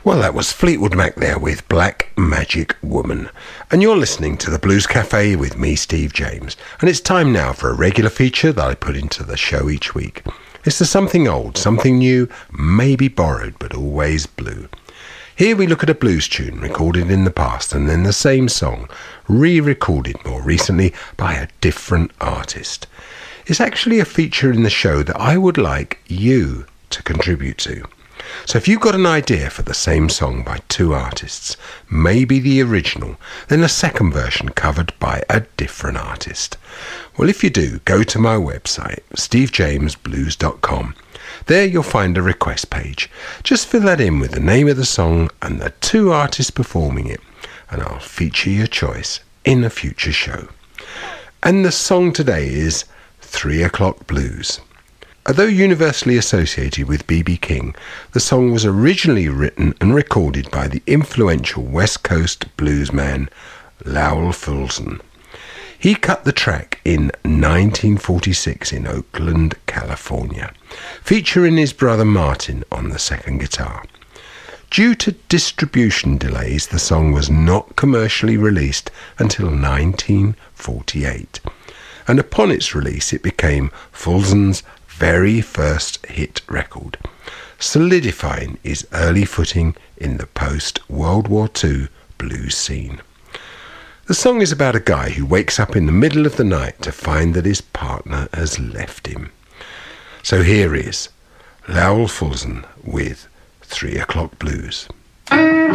Well, that was Fleetwood Mac there with Black Magic Woman. And you're listening to the Blues Cafe with me, Steve James. And it's time now for a regular feature that I put into the show each week. It's the something old, something new, maybe borrowed, but always blue. Here we look at a blues tune recorded in the past and then the same song, re-recorded more recently by a different artist. It's actually a feature in the show that I would like you to contribute to. So if you've got an idea for the same song by two artists, maybe the original, then a second version covered by a different artist. Well, if you do, go to my website, stevejamesblues.com. There you'll find a request page. Just fill that in with the name of the song and the two artists performing it, and I'll feature your choice in a future show. And the song today is 3 O'Clock Blues. Although universally associated with B.B. King, the song was originally written and recorded by the influential West Coast bluesman Lowell Fulson. He cut the track in 1946 in Oakland, California, featuring his brother Martin on the second guitar. Due to distribution delays, the song was not commercially released until 1948, and upon its release it became Fulson's very first hit record, solidifying his early footing in the post-World War II blues scene. The song is about a guy who wakes up in the middle of the night to find that his partner has left him. So here is Lowell Fulson with 3 O'Clock Blues.